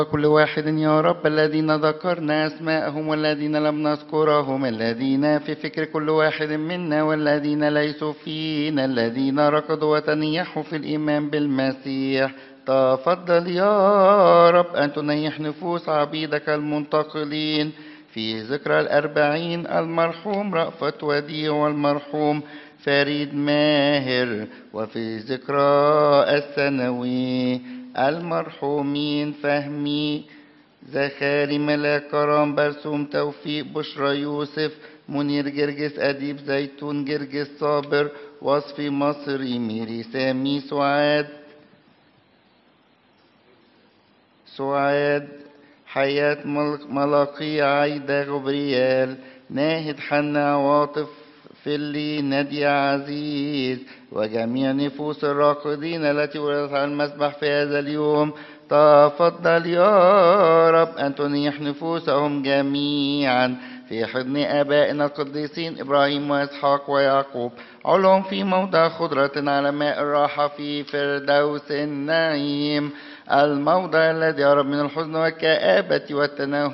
كل واحد يا رب الذين ذكرنا أسماءهم والذين لم نذكرهم، الذين في فكر كل واحد منا والذين ليسوا فينا، الذين ركضوا وتنيحوا في الإيمان بالمسيح. تفضل يا رب أن تنيح نفوس عبيدك المنتقلين في ذكرى 40 المرحوم رأفت وديع والمرحوم فريد ماهر، وفي ذكرى الثانوي المرحومين فهمي زخاري ملاك كرام برسوم توفيق بشرى يوسف منير جرجس أديب زيتون جرجس صابر وصفي مصري ميري سامي سعاد حياة ملاقي عايدة غبريال ناهد حنا عواطف فيلي نادية عزيز وجميع نفوس الراقدين التي ولدت على المسبح في هذا اليوم. تفضل يا رب أن تنيح نفوسهم جميعا في حضن آبائنا القديسين إبراهيم وإسحاق ويعقوب، علهم في موضع خضرة على ماء الراحة في فردوس النعيم، الموضع الذي يهرب من الحزن والكآبة والتناهي